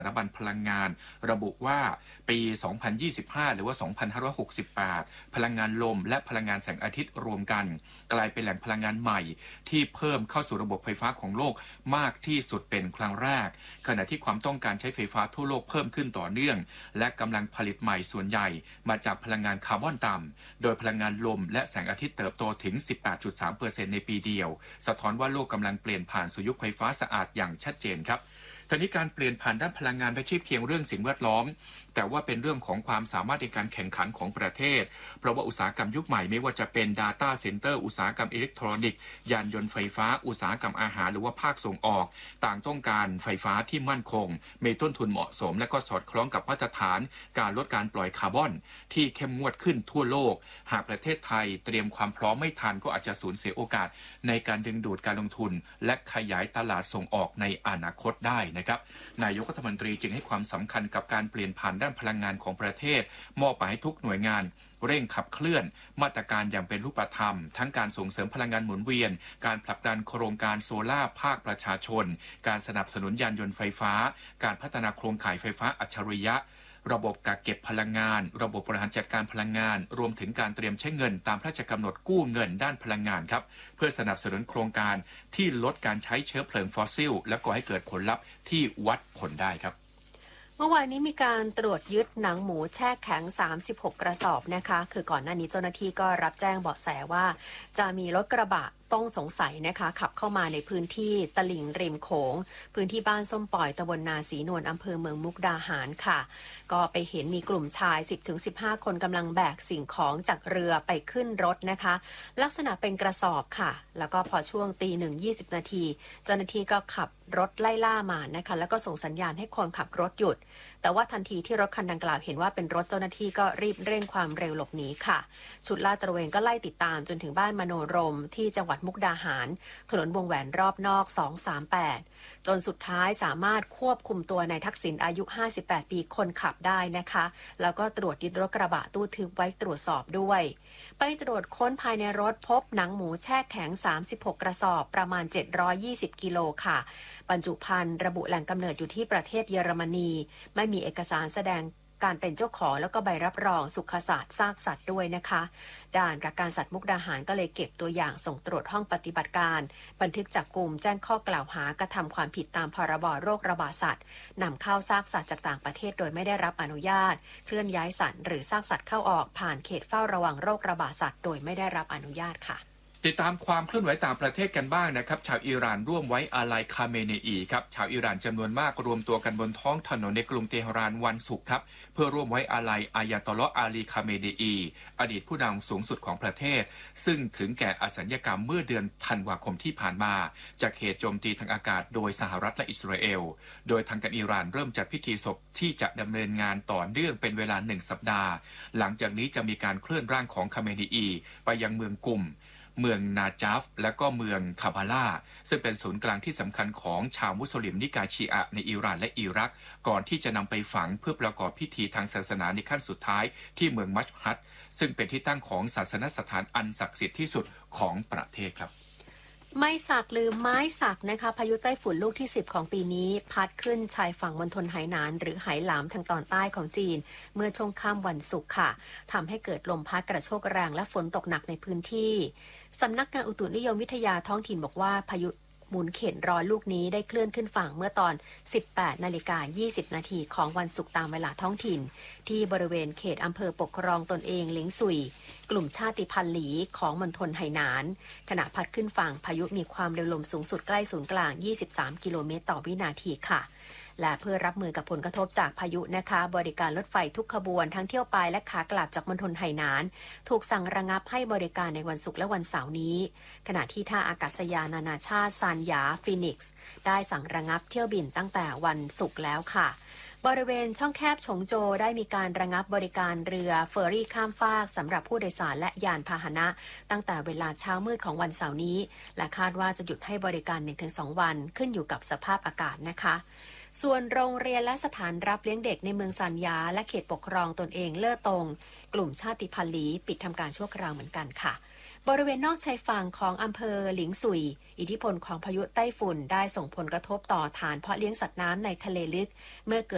สถาบันพลังงานระบุว่าปี 2025 หรือว่า 2568 พลังงานลมและพลังงานแสงอาทิตย์รวมกันกลายเป็นแหล่งพลังงานใหม่ที่เพิ่มเข้าสู่ระบบไฟฟ้าของโลกมากที่สุดเป็นครั้งแรกขณะที่ความต้องการใช้ไฟฟ้าทั่วโลกเพิ่มขึ้นต่อเนื่องและกำลังผลิตใหม่ส่วนใหญ่มาจากพลังงานคาร์บอนต่ำโดยพลังงานลมและแสงอาทิตย์เติบโตถึง 18.3% ในปีเดียวสะท้อนว่าโลกกำลังเปลี่ยนผ่านสู่ยุคไฟฟ้าสะอาดอย่างชัดเจนครับทีนี้การเปลี่ยนผ่านด้านพลังงานไม่ใช่เพียงเรื่องสิ่งแวดล้อมแต่ว่าเป็นเรื่องของความสามารถในการแข่งขันของประเทศเพราะว่าอุตสาหกรรมยุคใหม่ไม่ว่าจะเป็น Data Center อุตสาหกรรมอิเล็กทรอนิกส์ยานยนต์ไฟฟ้าอุตสาหกรรมอาหารหรือว่าภาคส่งออกต่างต้องการไฟฟ้าที่มั่นคงมีต้นทุนเหมาะสมและก็สอดคล้องกับมาตรฐานการลดการปล่อยคาร์บอนที่เข้มงวดขึ้นทั่วโลกหากประเทศไทยเตรียมความพร้อมไม่ทันก็อาจจะสูญเสียโอกาสในการดึงดูดการลงทุนและขยายตลาดส่งออกในอนาคตได้นะครับนายกรัฐมนตรีจึงให้ความสำคัญกับการเปลี่ยนผ่านด้านพลังงานของประเทศมอบหมายให้ทุกหน่วยงานเร่งขับเคลื่อนมาตรการอย่างเป็นรูปธรรมทั้งการส่งเสริมพลังงานหมุนเวียนการผลักดันโครงการโซล่าภาคประชาชนการสนับสนุนยานยนต์ไฟฟ้าการพัฒนาโครงข่ายไฟฟ้าอัจฉริยะระบบกักเก็บพลังงานระบบบริหารจัดการพลังงานรวมถึงการเตรียมใช้เงินตามพระราชกำหนดกู้เงินด้านพลังงานครับเพื่อสนับสนุนโครงการที่ลดการใช้เชื้อเพลิงฟอสซิลและก่อให้เกิดผลลัพธ์ที่วัดผลได้ครับเมื่อวานนี้มีการตรวจยึดหนังหมูแช่แข็ง36กระสอบนะคะคือก่อนหน้านี้เจ้าหน้าที่ก็รับแจ้งเบาะแสว่าจะมีรถกระบะต้องสงสัยนะคะขับเข้ามาในพื้นที่ตลิ่งริมโขงพื้นที่บ้านส้มปล่อยตำบลนาศรีนวลอำเภอเมืองมุกดาหารค่ะก็ไปเห็นมีกลุ่มชาย 10-15 คนกำลังแบกสิ่งของจากเรือไปขึ้นรถนะคะลักษณะเป็นกระสอบค่ะแล้วก็พอช่วง1:20 นาทีเจ้าหน้าที่ก็ขับรถไล่ล่ามานะคะแล้วก็ส่งสัญญาณให้คนขับรถหยุดแต่ว่าทันทีที่รถคันดังกล่าวเห็นว่าเป็นรถเจ้าหน้าที่ก็รีบเร่งความเร็วหลบหนีค่ะชุดลาดตระเวนก็ไล่ติดตามจนถึงบ้านมโนรมที่จังหวัดมุกดาหารถนนวงแหวนรอบนอก238จนสุดท้ายสามารถควบคุมตัวนายทักษิณอายุ58ปีคนขับได้นะคะแล้วก็ตรวจยึดรถกระบะตู้ทึบไว้ตรวจสอบด้วยไปตรวจค้นภายในรถพบหนังหมูแช่แข็ง36กระสอบประมาณ720กิโลค่ะบรรจุภัณฑ์ระบุแหล่งกำเนิดอยู่ที่ประเทศเยอรมนีไม่มีเอกสารแสดงการเป็นเจ้าของแล้วก็ใบรับรองสุขศาสตร์ซากสัตว์ด้วยนะคะด่านกักกันสัตว์มุกดาหารก็เลยเก็บตัวอย่างส่งตรวจห้องปฏิบัติการบันทึกจับกุมแจ้งข้อกล่าวหากระทำความผิดตามพรบโรคระบาดสัตว์นำเข้าซากสัตว์จากต่างประเทศโดยไม่ได้รับอนุญาตเคลื่อนย้ายสัตว์หรือซากสัตว์เข้าออกผ่านเขตเฝ้าระวังโรคระบาดสัตว์โดยไม่ได้รับอนุญาตค่ะติดตามความเคลื่อนไหวต่างประเทศกันบ้างนะครับชาวอิหร่านร่วมไว้อาลัยคาเมเนอีครับชาวอิหร่านจำนวนมากรวมตัวกันบนท้องถนนในกรุงเตหะรานวันศุกร์ครับเพื่อร่วมไว้อาลัยอายาตอลอฮ์อาลีคาเมเนอีอดีตผู้นำสูงสุดของประเทศซึ่งถึงแก่อสัญญกรรมเมื่อเดือนธันวาคมที่ผ่านมาจากเหตุโจมตีทางอากาศโดยสหรัฐและอิสราเอลโดยทางการอิหร่านเริ่มจัดพิธีศพที่จะดำเนินงานต่อเนื่องเป็นเวลา1สัปดาห์หลังจากนี้จะมีการเคลื่อนร่างของคาเมเนอีไปยังเมืองกุมเมืองนาจาฟและก็เมืองคาบาลาซึ่งเป็นศูนย์กลางที่สำคัญของชาวมุสลิมนิกายชีอะห์ในอิหร่านและอิรักก่อนที่จะนำไปฝังเพื่อประกอบพิธีทางศาสนาในขั้นสุดท้ายที่เมืองมัชฮัดซึ่งเป็นที่ตั้งของศาสนสถานอันศักดิ์สิทธิ์ที่สุดของประเทศครับไม่สักหรือไม้สักนะคะพายุไต้ฝุ่นลูกที่10ของปีนี้พัดขึ้นชายฝั่งมณฑลไหหนานหรือไหหลามทางตอนใต้ของจีนเมื่อช่วงค่ำวันศุกร์ค่ะทำให้เกิดลมพัดกระโชกแรงและฝนตกหนักในพื้นที่สำนักงานอุตุนิยมวิทยาท้องถิ่นบอกว่าพายุหมุนเข็นร้อนลูกนี้ได้เคลื่อนขึ้นฝั่งเมื่อตอน 18:20 นาทีของวันศุกร์ตามเวลาท้องถิ่นที่บริเวณเขตอำเภอปกครองตนเองหลิงซุยกลุ่มชาติพันธุ์หลีของมณฑลไหหนานขณะพัดขึ้นฝั่งพายุมีความเร็วลมสูงสุดใกล้ศูนย์กลาง23กิโลเมตรต่อวินาทีค่ะและเพื่อรับมือกับผลกระทบจากพายุนะคะบริการรถไฟทุกขบวนทั้งเที่ยวไปและขากลับจากมณฑลไหหนานถูกสั่งระงับให้บริการในวันศุกร์และวันเสาร์นี้ขณะที่ท่าอากาศยานนานาชาติซานหยาฟีนิกซ์ได้สั่งระงับเที่ยวบินตั้งแต่วันศุกร์แล้วค่ะบริเวณช่องแคบฉงโจได้มีการระงับบริการเรือเฟอร์รี่ข้ามฟากสำหรับผู้โดยสารและยานพาหนะตั้งแต่เวลาเช้ามืดของวันเสาร์นี้และคาดว่าจะหยุดให้บริการ 1-2 วันขึ้นอยู่กับสภาพอากาศนะคะส่วนโรงเรียนและสถานรับเลี้ยงเด็กในเมืองซานยาและเขตปกครองตนเองเล่อตงกลุ่มชาติพันธุ์หลีปิดทำการชั่วคราวเหมือนกันค่ะบริเวณนอกชายฝั่งของอำเภอหลิงซุยอิทธิพลของพายุไต้ฝุ่นได้ส่งผลกระทบต่อฐานเพาะเลี้ยงสัตว์น้ำในทะเลลึกเมื่อเกิด